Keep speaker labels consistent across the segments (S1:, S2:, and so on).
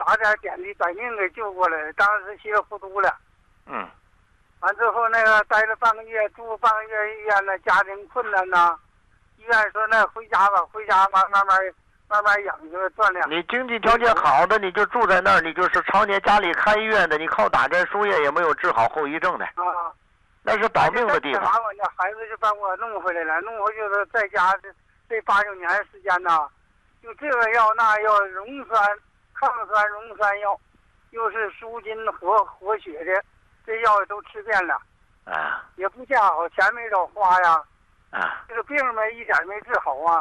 S1: 打点点滴把命给救过来了，当时稀里糊涂了。完之后那个待了半个月，住半个月医院呢，家庭困难呐，医院说那回家吧，回家慢慢养着锻炼。
S2: 你经济条件好的，你就住在那儿，你就是常年家里开医院的，你靠打针输液也没有治好后遗症的。那是保命的地方。
S1: 那孩子就把我弄回来了，弄回去了，在家这8、9年时间呐，就这个药那药，溶酸、抗酸、溶酸药，又是舒筋活血的，这药都吃遍了。也不见好，钱没少花呀。这个病嘛，一点没治好啊。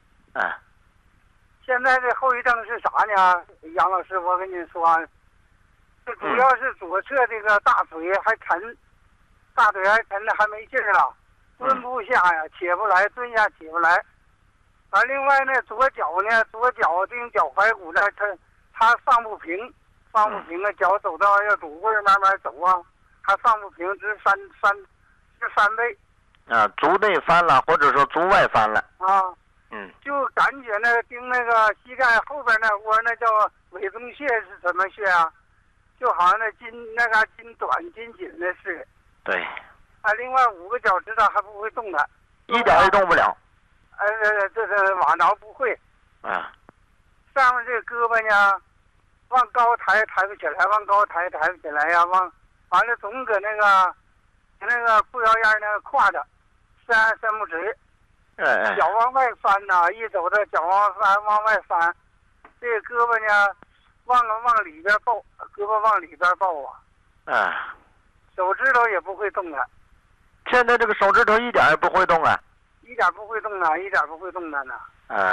S1: 现在这后遗症是啥呢？杨老师，我跟你说啊，这主要是左侧这个大腿还沉，大腿还沉的还没劲儿了，蹲不下呀，起不来，蹲下起不来。另外呢，左脚这种脚踝骨呢，它上不平啊，脚走到要拄棍慢慢走啊，它上不平，直翻背。
S2: 足内翻了，或者说足外翻了。
S1: 就感觉那个盯那个膝盖后边那窝，那叫委中穴是什么穴啊？就好像那筋短筋紧的似的。
S2: 对。
S1: 另外5个脚趾头还不会动弹，
S2: 一点也动不了。
S1: 这是瓦挠不会。上面这胳膊呢，往高抬不起来，往高抬不起来呀，完了总搁那个裤腰沿那个挎着，伸不直。脚往外翻呐，一走这脚往外翻，这个胳膊呢，往里边抱，胳膊往里边抱啊。手指头也不会动了。
S2: 现在这个手指头一点也不会动啊。
S1: 一点不会动啊，一点不会动弹呐。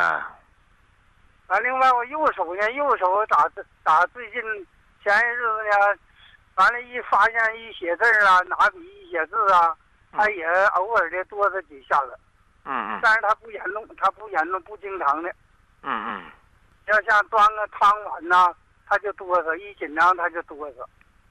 S1: 另外我右手打最近前些日子呢，完了发现一写字啊，拿笔一写字啊，他也偶尔的哆嗦几下子。但是它不严重，不经常的。要像端个汤碗呐，他就哆嗦，一紧张他就哆嗦。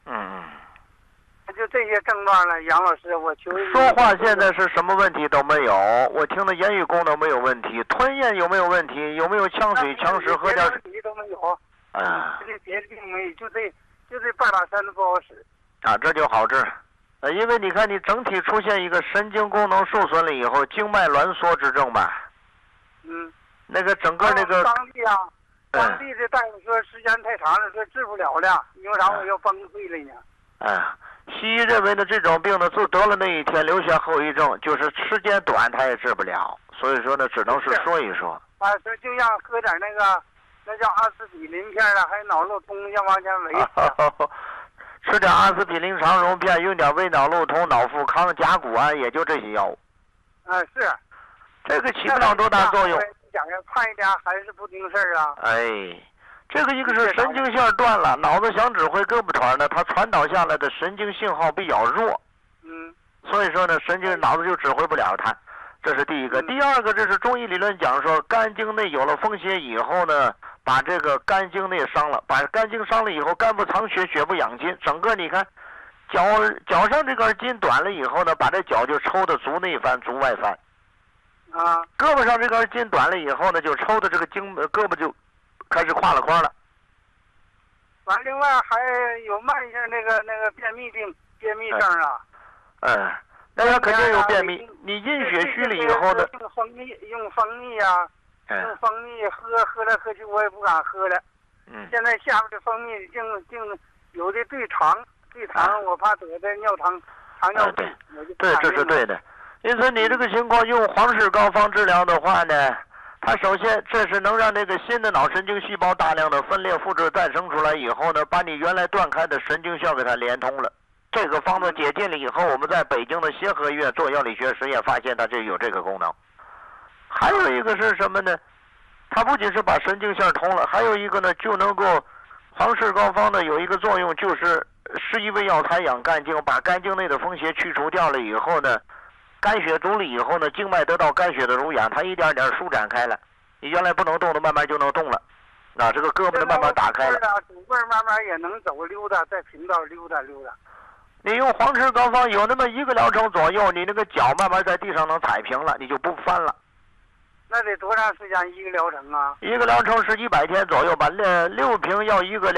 S1: 就这些症状了，杨老师，我求你。
S2: 说话现在是什么问题都没有，我听的言语功能没有问题，吞咽有没有问题？有没有呛水、呛食、喝点水？
S1: 别的都没有。别的病没有，就这半拉山不好使。
S2: 这就好治。因为你看，你整体出现一个神经功能受损了以后，静脉挛缩之症吧。那个整个那个。
S1: 当地的大夫说时间太长了，说治不了了，因为啥我要崩溃了呢。
S2: 西医认为呢，这种病呢，自得了那一天留下后遗症，就是时间短，它也治不了。所以说呢，只能是说一说。
S1: 说就让喝点那叫阿司匹林片了，还有脑路通，要往前维持。
S2: 吃点阿司匹林肠溶片，用点胃脑路通、脑富康、甲钴胺，也就这些药物。
S1: 是。
S2: 这个起不了多大作用。
S1: 讲呀，判一点还是不听事儿啊。
S2: 这个一个是神经线断了，脑子想指挥胳膊团呢，它传导下来的神经信号比较弱。所以说呢，脑子就指挥不了它。这是第一个。第二个，这是中医理论讲说，肝经内有了风邪以后呢，把这个肝经内伤了，把肝经伤了以后，肝不藏血，血不养筋，整个你看，脚上这根筋短了以后呢，把这脚就抽的足内翻、足外翻。胳膊上这根筋短了以后呢，就抽的这个胳膊就开始跨了框了。
S1: 另外还有慢性那个便秘症啊。
S2: 那他肯定有便秘。你阴血虚了以后呢？
S1: 用蜂蜜呀，用蜂蜜喝来喝去，我也不敢喝了。现在下边的蜂蜜竟有的对糖，我怕得的糖尿病。
S2: 对，这是对的。因此你这个情况用黄氏膏方治疗的话呢，它首先这是能让这个新的脑神经细胞大量的分裂复制诞生出来以后呢，把你原来断开的神经线给它连通了。这个方子解禁了以后，我们在北京的协和医院做药理学实验，发现它就有这个功能。还有一个是什么呢？它不仅是把神经线通了，还有一个呢，就能够黄氏膏方呢有一个作用，就是施一味药材养肝经，把肝经内的风邪去除掉了以后呢，肝血足了以后呢，静脉得到肝血的濡养，它一点点舒展开了，你原来不能动的慢慢就能动了。这个胳膊的慢慢打开了。
S1: 拄棍慢慢也能走溜达，在频道溜达。
S2: 你用黄氏膏方有那么1个疗程左右，你那个脚慢慢在地上能踩平了，你就不翻了。
S1: 那得多长时间1个疗程啊？1
S2: 个疗程是100天左右吧，6瓶要1个疗。